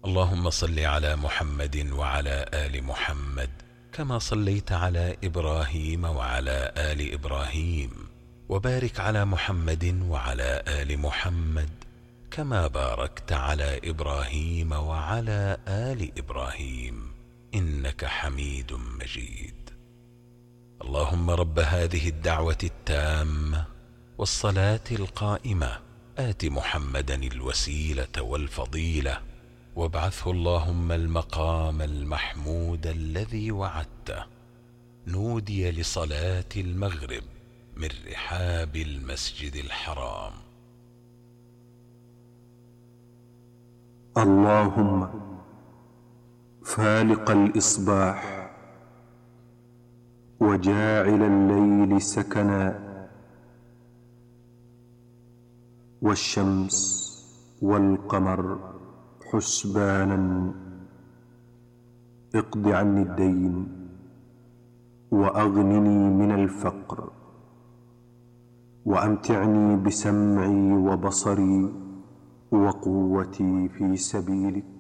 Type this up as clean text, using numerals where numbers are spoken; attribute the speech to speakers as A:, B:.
A: اللهم صل على محمد وعلى آل محمد كما صليت على إبراهيم وعلى آل إبراهيم، وبارك على محمد وعلى آل محمد كما باركت على إبراهيم وعلى آل إبراهيم إنك حميد مجيد. اللهم رب هذه الدعوة التامة والصلاة القائمة آت محمدا الوسيلة والفضيلة وابعثه اللهم المقام المحمود الذي وعدته. نودي لصلاة المغرب من رحاب المسجد الحرام.
B: اللهم فالق الإصباح وجاعل الليل سكنا والشمس والقمر حسبانا، اقض عني الدين وأغنني من الفقر وأمتعني بسمعي وبصري وقوتي في سبيلك.